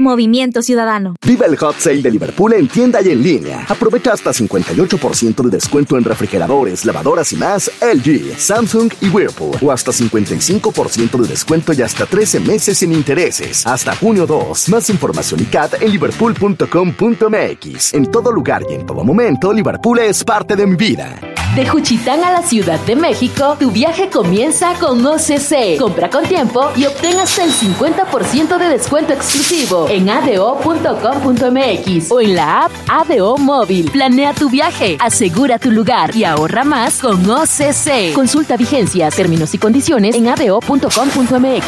Movimiento Ciudadano. Viva el Hot Sale de Liverpool en tienda y en línea. Aprovecha hasta 58% de descuento en refrigeradores, lavadoras y más LG, Samsung y Whirlpool. O hasta 55% de descuento y hasta 13 meses sin intereses. Hasta junio 2. Más información y CAT en liverpool.com.mx. En todo lugar y en todo momento, Liverpool es parte de mi vida. De Juchitán a la Ciudad de México, tu viaje comienza con OCC. Compra con tiempo y obtén hasta el 50% de descuento exclusivo en ado.com.mx o en la app ADO Móvil. Planea tu viaje, asegura tu lugar y ahorra más con OCC. Consulta vigencias, términos y condiciones en ado.com.mx.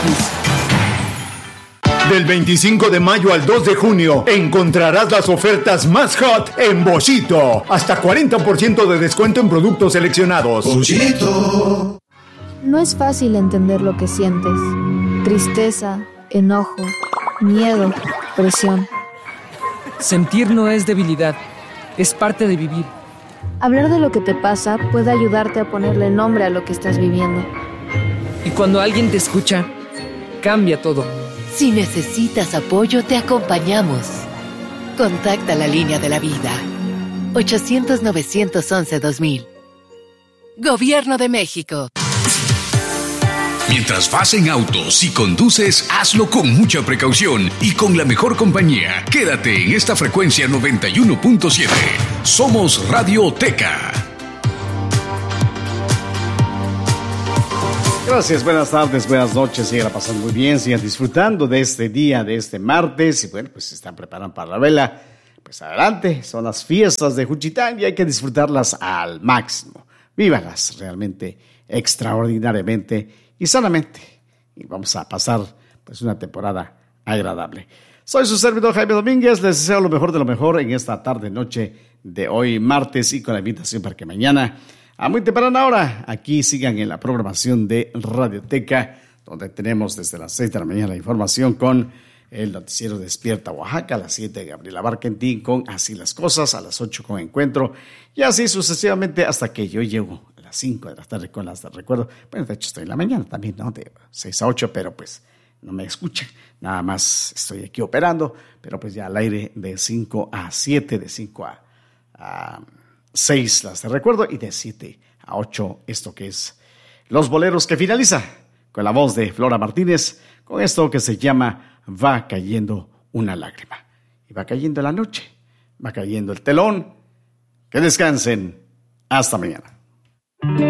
Del 25 de mayo al 2 de junio encontrarás las ofertas más hot en Boschito. Hasta 40% de descuento en productos seleccionados. Boschito. No es fácil entender lo que sientes. Tristeza, enojo, miedo, presión. Sentir no es debilidad, es parte de vivir. Hablar de lo que te pasa puede ayudarte a ponerle nombre a lo que estás viviendo. Y cuando alguien te escucha, cambia todo. Si necesitas apoyo, te acompañamos. Contacta la línea de la vida. 800-911-2000. Gobierno de México. Mientras vas en auto, si conduces, hazlo con mucha precaución y con la mejor compañía. Quédate en esta frecuencia 91.7. Somos Radioteca. Gracias, buenas tardes, buenas noches, sigan pasando muy bien, sigan disfrutando de este día, de este martes, y bueno, pues se están preparando para la vela, pues adelante, son las fiestas de Juchitán y hay que disfrutarlas al máximo, vívalas realmente extraordinariamente y sanamente, y vamos a pasar pues una temporada agradable. Soy su servidor Jaime Domínguez, les deseo lo mejor de lo mejor en esta tarde, noche de hoy martes y con la invitación para que mañana a muy temprana hora, aquí sigan en la programación de Radioteca, donde tenemos desde las 6 de la mañana la información con el noticiero Despierta Oaxaca, a las 7 Gabriela Barquentín con Así las Cosas, a las 8 con Encuentro, y así sucesivamente hasta que yo llego a las 5 de la tarde con las de recuerdo. Bueno, de hecho estoy en la mañana también, ¿no? De 6 a 8, pero pues no me escuchan, nada más estoy aquí operando, pero pues ya al aire de 5 a 7, de 5 a 6 las de recuerdo y de 7 a 8 esto que es Los Boleros, que finaliza con la voz de Flora Martínez con esto que se llama Va cayendo una lágrima. Y va cayendo la noche, va cayendo el telón. Que descansen. Hasta mañana.